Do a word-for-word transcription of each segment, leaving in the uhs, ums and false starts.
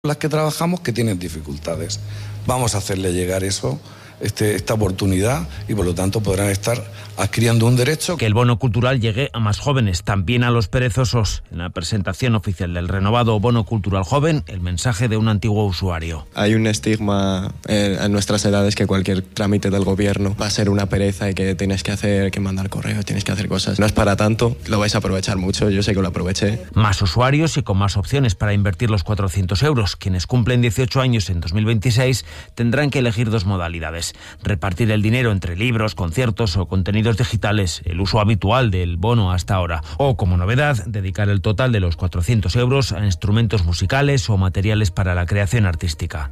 las que trabajamos que tienen dificultades. Vamos a hacerle llegar eso, este, esta oportunidad, y por lo tanto podrán estar adquiriendo un derecho. Que el bono cultural llegue a más jóvenes, también a los perezosos. En la presentación oficial del renovado bono cultural joven, el mensaje de un antiguo usuario. Hay un estigma en, en nuestras edades que cualquier trámite del gobierno va a ser una pereza y que tienes que hacer, que mandar correos, tienes que hacer cosas. No es para tanto, lo vais a aprovechar mucho, yo sé que lo aproveché. Más usuarios y con más opciones para invertir los cuatrocientos euros. Quienes cumplen dieciocho años en dos mil veintiséis tendrán que elegir dos modalidades: repartir el dinero entre libros, conciertos o contenidos digitales, el uso habitual del bono hasta ahora, o como novedad, dedicar el total de los cuatrocientos euros a instrumentos musicales o materiales para la creación artística.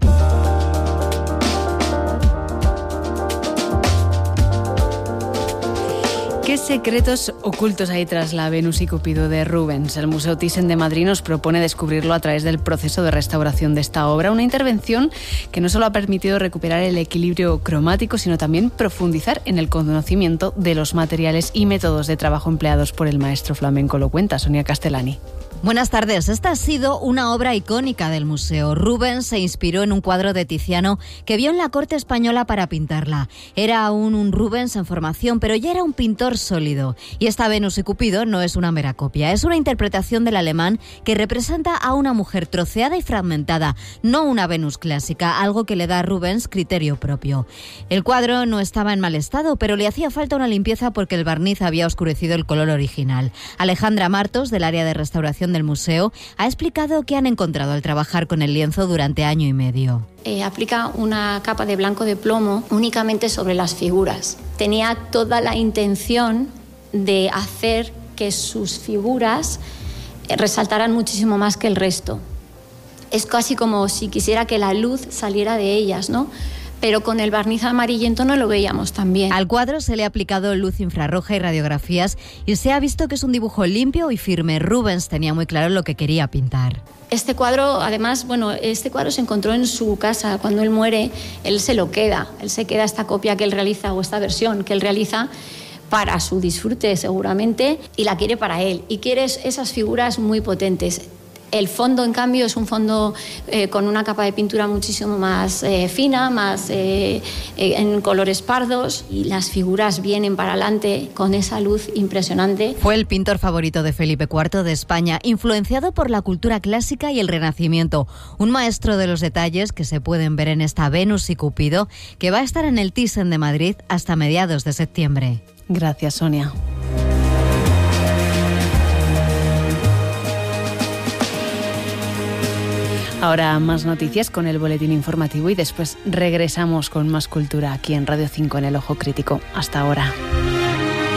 ¿Qué secretos ocultos hay tras la Venus y Cupido de Rubens? El Museo Thyssen de Madrid nos propone descubrirlo a través del proceso de restauración de esta obra, una intervención que no solo ha permitido recuperar el equilibrio cromático, sino también profundizar en el conocimiento de los materiales y métodos de trabajo empleados por el maestro flamenco. Lo cuenta Sonia Castellani. Buenas tardes. Esta ha sido una obra icónica del museo. Rubens se inspiró en un cuadro de Tiziano que vio en la corte española para pintarla. Era aún un Rubens en formación, pero ya era un pintor sólido. Y esta Venus y Cupido no es una mera copia, es una interpretación del alemán que representa a una mujer troceada y fragmentada, no una Venus clásica, algo que le da a Rubens criterio propio. El cuadro no estaba en mal estado, pero le hacía falta una limpieza porque el barniz había oscurecido el color original. Alejandra Martos, del área de restauración del museo, ha explicado qué han encontrado al trabajar con el lienzo durante año y medio. Eh, aplica una capa de blanco de plomo únicamente sobre las figuras. Tenía toda la intención de hacer que sus figuras resaltaran muchísimo más que el resto. Es casi como si quisiera que la luz saliera de ellas, ¿no? Pero con el barniz amarillento no lo veíamos tan bien. Al cuadro se le ha aplicado luz infrarroja y radiografías y se ha visto que es un dibujo limpio y firme. Rubens tenía muy claro lo que quería pintar. Este cuadro, además, bueno, este cuadro se encontró en su casa. Cuando él muere, él se lo queda. Él se queda esta copia que él realiza, o esta versión que él realiza, para su disfrute seguramente, y la quiere para él. Y quiere esas figuras muy potentes. El fondo, en cambio, es un fondo eh, con una capa de pintura muchísimo más eh, fina, más eh, eh, en colores pardos, y las figuras vienen para adelante con esa luz impresionante. Fue el pintor favorito de Felipe cuarto de España, influenciado por la cultura clásica y el Renacimiento. Un maestro de los detalles que se pueden ver en esta Venus y Cupido, que va a estar en el Thyssen de Madrid hasta mediados de septiembre. Gracias, Sonia. Ahora más noticias con el boletín informativo y después regresamos con más cultura aquí en Radio cinco en El Ojo Crítico. Hasta ahora.